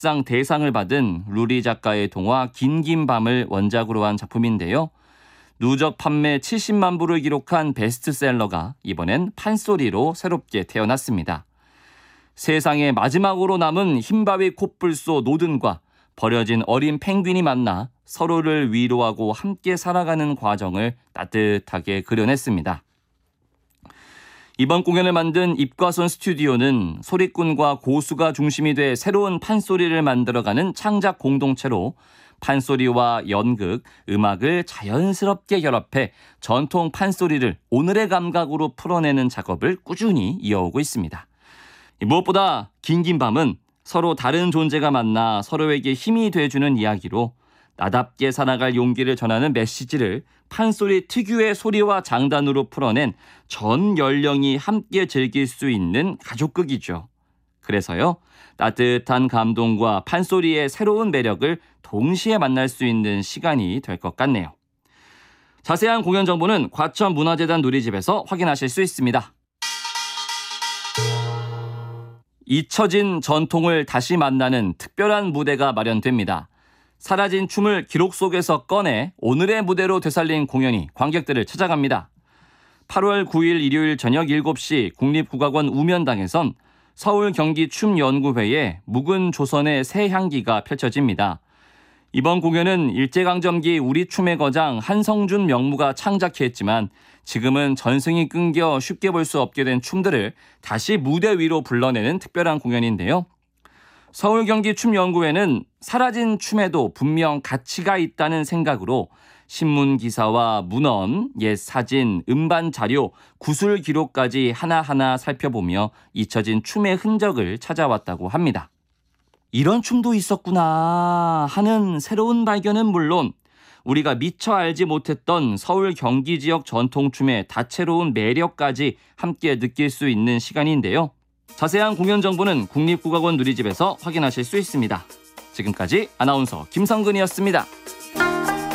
문학상 대상을 받은 루리 작가의 동화 긴긴 밤을 원작으로 한 작품인데요. 누적 판매 70만 부를 기록한 베스트셀러가 이번엔 판소리로 새롭게 태어났습니다. 세상에 마지막으로 남은 흰바위 콧불소 노든과 버려진 어린 펭귄이 만나 서로를 위로하고 함께 살아가는 과정을 따뜻하게 그려냈습니다. 이번 공연을 만든 입과손 스튜디오는 소리꾼과 고수가 중심이 돼 새로운 판소리를 만들어가는 창작 공동체로 판소리와 연극, 음악을 자연스럽게 결합해 전통 판소리를 오늘의 감각으로 풀어내는 작업을 꾸준히 이어오고 있습니다. 무엇보다 긴긴 밤은 서로 다른 존재가 만나 서로에게 힘이 돼주는 이야기로 나답게 살아갈 용기를 전하는 메시지를 판소리 특유의 소리와 장단으로 풀어낸 전 연령이 함께 즐길 수 있는 가족극이죠. 그래서요, 따뜻한 감동과 판소리의 새로운 매력을 동시에 만날 수 있는 시간이 될 것 같네요. 자세한 공연 정보는 과천문화재단 누리집에서 확인하실 수 있습니다. 잊혀진 전통을 다시 만나는 특별한 무대가 마련됩니다. 사라진 춤을 기록 속에서 꺼내 오늘의 무대로 되살린 공연이 관객들을 찾아갑니다. 8월 9일 일요일 저녁 7시 국립국악원 우면당에선 서울 경기 춤연구회의 묵은 조선의 새 향기가 펼쳐집니다. 이번 공연은 일제강점기 우리 춤의 거장 한성준 명무가 창작했지만 지금은 전승이 끊겨 쉽게 볼 수 없게 된 춤들을 다시 무대 위로 불러내는 특별한 공연인데요. 서울 경기 춤연구회는 사라진 춤에도 분명 가치가 있다는 생각으로 신문 기사와 문헌, 옛 사진, 음반 자료, 구술 기록까지 하나하나 살펴보며 잊혀진 춤의 흔적을 찾아왔다고 합니다. 이런 춤도 있었구나 하는 새로운 발견은 물론 우리가 미처 알지 못했던 서울 경기 지역 전통춤의 다채로운 매력까지 함께 느낄 수 있는 시간인데요. 자세한 공연 정보는 국립국악원 누리집에서 확인하실 수 있습니다. 지금까지 아나운서 김성근이었습니다.